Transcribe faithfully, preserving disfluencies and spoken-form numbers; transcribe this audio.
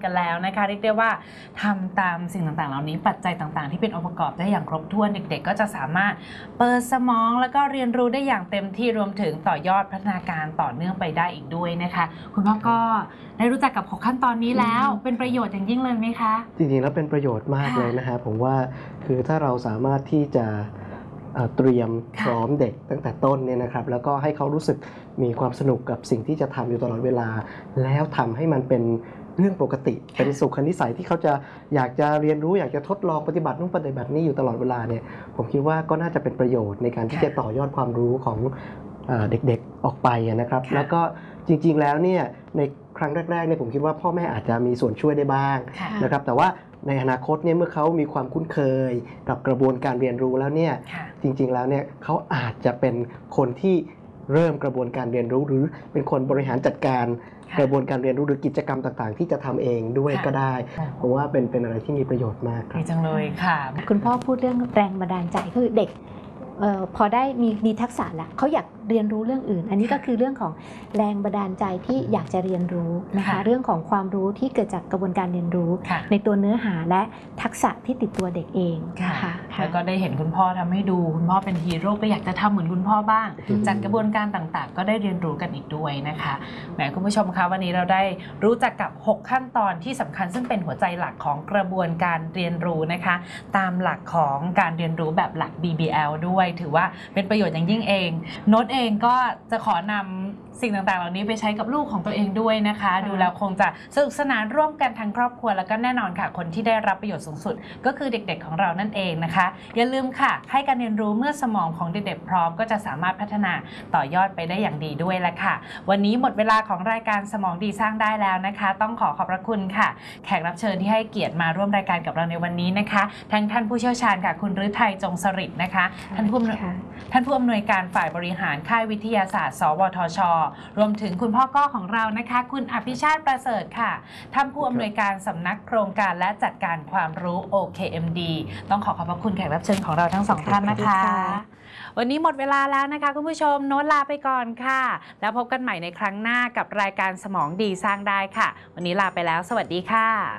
กันแล้วนะคะเรียกได้ว่าทำตามสิ่งต่างๆเหล่านี้ปัจจัยต่างๆที่เป็นองค์ประกอบได้อย่างครบถ้วนเด็กๆก็จะสามารถเปิดสมองแล้วก็เรียนรู้ได้อย่างเต็มที่รวมถึงต่อยอดพัฒนาการต่อเนื่องไปได้อีกด้วยนะคะคุณพ่อก็ได้รู้จักกับหกขั้นตอนนี้แล้วเป็นประโยชน์อย่างยิ่งเลยไหมคะจริงๆแล้วเป็นประโยชน์มากเลยนะฮะผมว่าคือถ้าเราสามารถที่จะเตรียมพร้อมเด็กตั้งแต่ต้นเนี่ยนะครับแล้วก็ให้เขารู้สึกมีความสนุกกับสิ่งที่จะทำอยู่ตลอดเวลาแล้วทำให้มันเป็นเรื่องปกติเป็นสุขนิสัยที่เขาจะอยากจะเรียนรู้อยากจะทดลองปฏิบัตินู่นปฏิบัตินี่อยู่ตลอดเวลาเนี่ยผมคิดว่าก็น่าจะเป็นประโยชน์ในการที่จะต่อยอดความรู้ของเด็กๆออกไปนะครับแล้วก็จริงๆแล้วเนี่ยในครั้งแรกๆเนี่ยผมคิดว่าพ่อแม่อาจจะมีส่วนช่วยได้บ้างนะครับแต่ว่าในอนาคตเนี่ยเมื่อเขามีความคุ้นเคยกับกระบวนการเรียนรู้แล้วเนี่ยจริงๆแล้วเนี่ยเขาอาจจะเป็นคนที่เริ่มกระบวนการเรียนรู้หรือเป็นคนบริหารจัดการกระบวนการเรียนรู้หรือกิจกรรมต่างๆที่จะทำเองด้วยก็ได้เพราะว่าเป็นเป็นอะไรที่มีประโยชน์มากครับดีจังเลยค่ะคุณพ่อพูดเรื่องแรงบันดาลใจคือเด็กออพอได้มีมีทักษะแล้วเขาอยากเรียนรู้เรื่องอื่นอันนี้ก็คือเรื่องของแรงบันดาลใจที่อยากจะเรียนรู้นะคะเรื่องของความรู้ที่เกิดจากกระบวนการเรียนรู้ในตัวเนื้อหาและทักษะที่ติดตัวเด็กเองค่ะแล้วก็ได้เห็นคุณพ่อทำให้ดูคุณพ่อเป็นฮีโร่ก็อยากจะทำเหมือนคุณพ่อบ้างจากกระบวนการต่างๆก็ได้เรียนรู้กันอีกด้วยนะคะแหมคุณผู้ชมคะวันนี้เราได้รู้จักกับหกขั้นตอนที่สำคัญซึ่งเป็นหัวใจหลักของกระบวนการเรียนรู้นะคะตามหลักของการเรียนรู้แบบหลัก บี บี แอล ด้วยถือว่าเป็นประโยชน์อย่างยิ่งเองโน้ตเองก็จะขอนำสิ่งต่างๆเหล่านี้ไปใช้กับลูกของตัวเองด้วยนะคะดูแล้วคงจะสนุกสนานร่วมกันทั้งครอบครัวแล้วก็แน่นอนค่ะคนที่ได้รับประโยชน์สูงสุดก็คือเด็กๆของเรานั่นเองนะคะอย่าลืมค่ะให้การเรียนรู้เมื่อสมองของเด็กๆพร้อมก็จะสามารถพัฒนาต่อยอดไปได้อย่างดีด้วยแหละค่ะวันนี้หมดเวลาของรายการสมองดีสร้างได้แล้วนะคะต้องขอขอบพระคุณค่ะแขกรับเชิญที่ให้เกียรติมาร่วมรายการกับเราในวันนี้นะคะทั้งท่านผู้เชี่ยวชาญค่ะคุณฤทัยจงสฤษดิ์นะคะท่านผู้ท่านผู้อำนวยการฝ่ายบริหารค่ายวิทยาศาสตร์สวทช.รวมถึงคุณพ่อก้อของเรานะคะคุณอภิชาติประเสริฐค่ะท่านผู้อำนวยการสำนักโครงการและจัดการความรู้ โอ เค เอ็ม ดี ต้องขอขอบพระคุณแขกรับเชิญของเราทั้งสองท่านนะคะวันนี้หมดเวลาแล้วนะคะคุณผู้ชมโน้ตลาไปก่อนค่ะแล้วพบกันใหม่ในครั้งหน้ากับรายการสมองดีสร้างได้ค่ะวันนี้ลาไปแล้วสวัสดีค่ะ